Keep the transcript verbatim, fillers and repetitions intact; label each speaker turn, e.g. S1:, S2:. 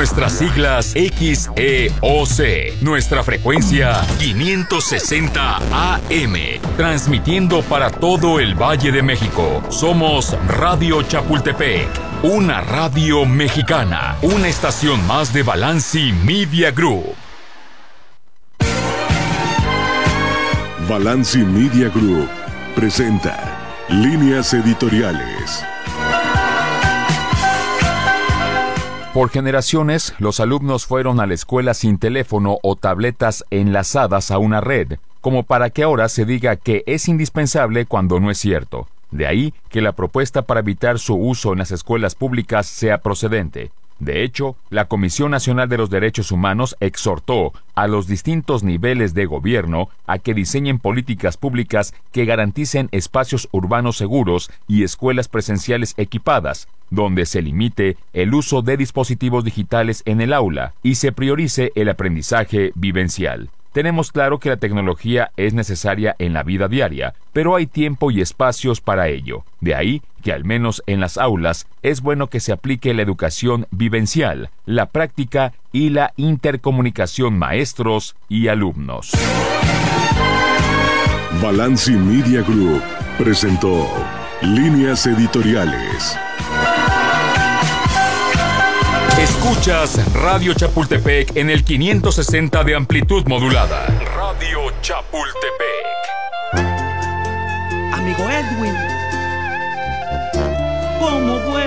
S1: Nuestras siglas X E O C. Nuestra frecuencia quinientos sesenta A M. Transmitiendo para todo el Valle de México. Somos Radio Chapultepec. Una radio mexicana. Una estación más de Balanci Media Group.
S2: Balanci Media Group presenta Líneas Editoriales.
S1: Por generaciones, los alumnos fueron a la escuela sin teléfono o tabletas enlazadas a una red, como para que ahora se diga que es indispensable cuando no es cierto. De ahí que la propuesta para evitar su uso en las escuelas públicas sea procedente. De hecho, la Comisión Nacional de los Derechos Humanos exhortó a los distintos niveles de gobierno a que diseñen políticas públicas que garanticen espacios urbanos seguros y escuelas presenciales equipadas, donde se limite el uso de dispositivos digitales en el aula y se priorice el aprendizaje vivencial. Tenemos claro que la tecnología es necesaria en la vida diaria, pero hay tiempo y espacios para ello. De ahí que al menos en las aulas es bueno que se aplique la educación vivencial, la práctica y la intercomunicación maestros y alumnos.
S2: Balanci Media Group presentó Líneas Editoriales.
S1: Escuchas Radio Chapultepec en el quinientos sesenta de amplitud modulada. Radio Chapultepec.
S3: Amigo Edwin, ¿cómo